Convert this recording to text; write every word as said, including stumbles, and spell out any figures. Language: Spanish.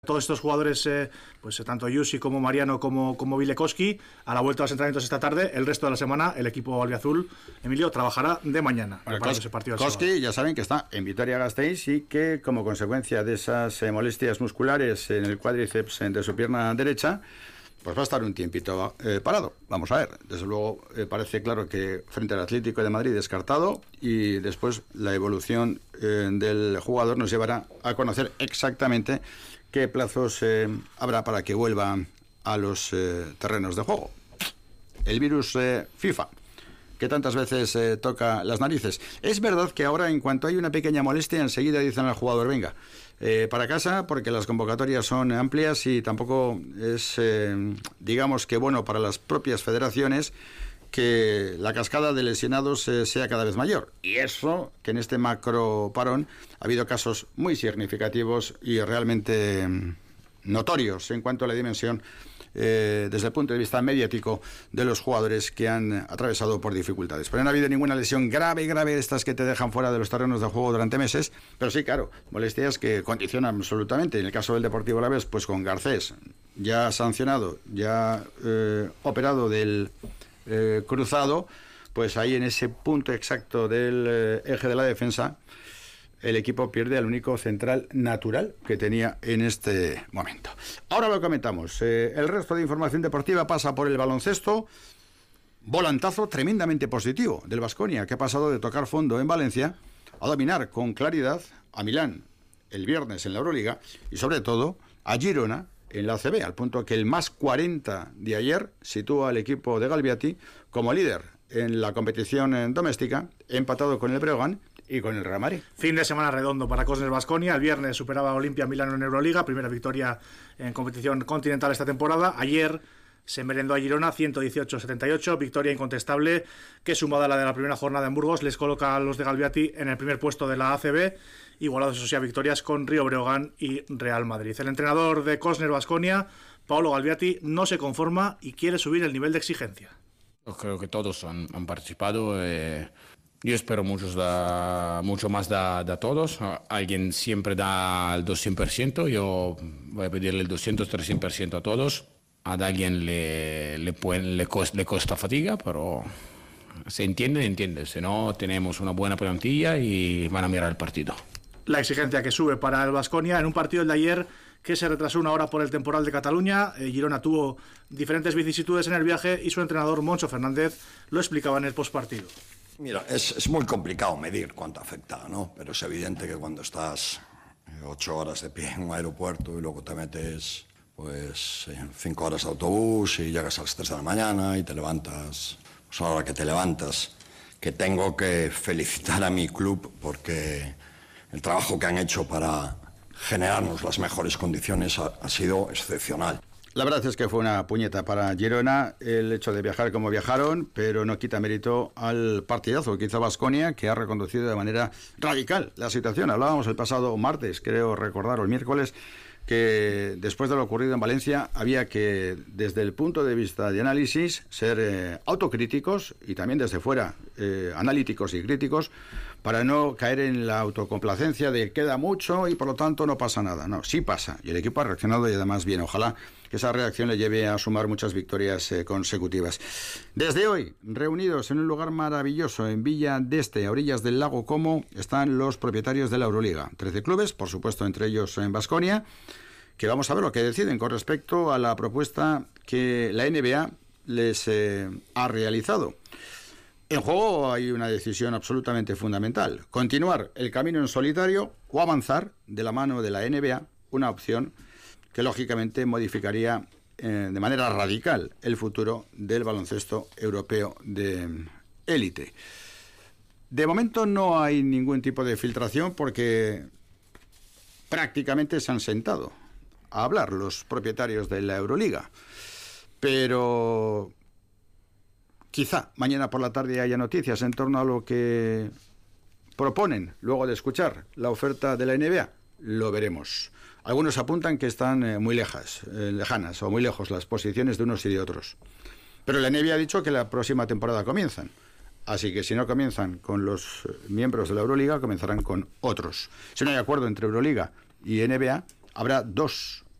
Todos estos jugadores, eh, pues tanto Yusi como Mariano como, como Vilekowski, a la vuelta a los entrenamientos esta tarde. El resto de la semana, el equipo albiazul, Emilio, trabajará de mañana. Bueno, Kos- ese partido Koski, ya saben que está en Vitoria-Gasteiz y que, como consecuencia de esas eh, molestias musculares en el cuádriceps de su pierna derecha, pues va a estar un tiempito eh, parado. Vamos a ver. Desde luego, eh, parece claro que frente al Atlético de Madrid descartado, y después la evolución eh, del jugador nos llevará a conocer exactamente qué plazos eh, habrá para que vuelva a los eh, terrenos de juego. El virus eh, FIFA, que tantas veces eh, toca las narices. Es verdad que ahora, en cuanto hay una pequeña molestia, enseguida dicen al jugador, venga, eh, para casa, porque las convocatorias son amplias y tampoco es, eh, digamos que bueno para las propias federaciones que la cascada de lesionados eh, sea cada vez mayor. Y eso, que en este macro parón ha habido casos muy significativos y realmente mm, notorios en cuanto a la dimensión eh, desde el punto de vista mediático de los jugadores que han atravesado por dificultades. Pero no ha habido ninguna lesión grave, grave, estas que te dejan fuera de los terrenos de juego durante meses, pero sí, claro, molestias que condicionan absolutamente. En el caso del Deportivo Alavés, pues con Garcés, ya sancionado, ya eh, operado del Eh, cruzado, pues ahí en ese punto exacto del eh, eje de la defensa, el equipo pierde al único central natural que tenía en este momento. Ahora lo comentamos. Eh, el resto de información deportiva pasa por el baloncesto. Volantazo tremendamente positivo del Baskonia, que ha pasado de tocar fondo en Valencia a dominar con claridad a Milán el viernes en la Euroliga y sobre todo a Girona en la A C B, al punto que el más cuarenta de ayer sitúa al equipo de Galbiati como líder en la competición doméstica, empatado con el Breogán y con el Real Madrid. Fin de semana redondo para Cosnes Baskonia. El viernes superaba a Olimpia Milano en Euroliga, primera victoria en competición continental esta temporada. Ayer se merendó a Girona ciento dieciocho a setenta y ocho, victoria incontestable que, sumada a la de la primera jornada en Burgos, les coloca a los de Galbiati en el primer puesto de la A C B, igualados eso sí a victorias con Río Breogán y Real Madrid. El entrenador de Cosnes Baskonia, Paolo Galbiati, no se conforma y quiere subir el nivel de exigencia. Yo creo que todos han, han participado. Eh, yo espero muchos da, mucho más de, de todos. Alguien siempre da el doscientos por ciento. Yo voy a pedirle el doscientos, trescientos por ciento a todos. A alguien le, le, pueden, le, costa, le costa fatiga, pero se entiende, entiende. Si no, tenemos una buena plantilla y van a mirar el partido. La exigencia que sube para el Baskonia en un partido el de ayer que se retrasó una hora por el temporal de Cataluña. eh, Girona tuvo diferentes vicisitudes en el viaje y su entrenador Moncho Fernández lo explicaba en el postpartido. Mira, es, es muy complicado medir cuánto afecta, ¿no? Pero es evidente que cuando estás ocho horas de pie en un aeropuerto y luego te metes pues cinco horas de autobús y llegas a las tres de la mañana y te levantas, pues a la hora que te levantas, que tengo que felicitar a mi club porque el trabajo que han hecho para generarnos las mejores condiciones ha, ha sido excepcional. La verdad es que fue una puñeta para Girona el hecho de viajar como viajaron, pero no quita mérito al partidazo que hizo Baskonia, que ha reconducido de manera radical la situación. Hablábamos el pasado martes, creo recordar, o el miércoles, que después de lo ocurrido en Valencia había que, desde el punto de vista de análisis, ser eh, autocríticos y también desde fuera eh, analíticos y críticos, para no caer en la autocomplacencia de queda mucho y por lo tanto no pasa nada. No, sí pasa, y el equipo ha reaccionado y además bien. Ojalá que esa reacción le lleve a sumar muchas victorias eh, consecutivas. Desde hoy, reunidos en un lugar maravilloso en Villa d'Este, a orillas del lago Como, están los propietarios de la Euroliga. trece clubes, por supuesto, entre ellos en Baskonia, que vamos a ver lo que deciden con respecto a la propuesta que la N B A les eh, ha realizado. En juego hay una decisión absolutamente fundamental: continuar el camino en solitario o avanzar de la mano de la N B A, una opción que lógicamente modificaría eh, de manera radical el futuro del baloncesto europeo de élite. De momento no hay ningún tipo de filtración porque prácticamente se han sentado a hablar los propietarios de la Euroliga, pero quizá mañana por la tarde haya noticias en torno a lo que proponen luego de escuchar la oferta de la N B A. Lo veremos. Algunos apuntan que están eh, muy lejas, eh, lejanas o muy lejos las posiciones de unos y de otros. Pero la N B A ha dicho que la próxima temporada comienzan. Así que si no comienzan con los miembros de la Euroliga, comenzarán con otros. Si no hay acuerdo entre Euroliga y N B A, habrá dos